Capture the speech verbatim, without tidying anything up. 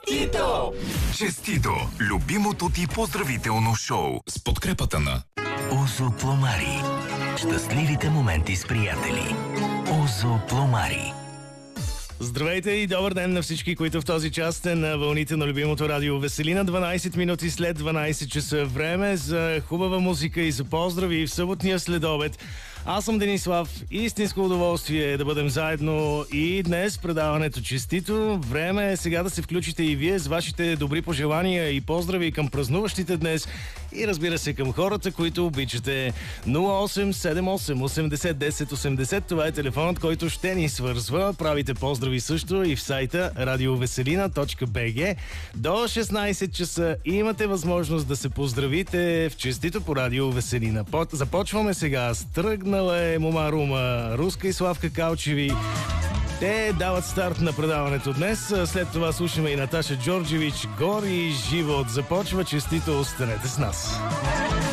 Честито! Честито! Любимото ти поздравително шоу с подкрепата на Озо Пломари. Щастливите моменти с приятели. Озо Пломари. Здравейте и добър ден на всички, които в този час сте на вълните на любимото радио Веселина. дванайсет минути след дванайсет часа време за хубава музика и за поздрави в съботния следобед. Аз съм Денислав. Истинско удоволствие е да бъдем заедно и днес предаването Честито. Време е сега да се включите и вие с вашите добри пожелания и поздрави към празнуващите днес и разбира се към хората, които обичате. нула осем седем осем осемдесет десет осемдесет, това е телефонът, който ще ни свързва. Правите поздрави също и в сайта радиовеселина точка би джи. До шестнайсет часа имате възможност да се поздравите в Честито по радио Веселина. Започваме сега с Тръгнала е Мома Рума, Руска и Славка Калчеви. Те дават старт на предаването днес. След това слушаме и Наташа Джорджевич. Гори живот. Започва. Честито, останете с нас.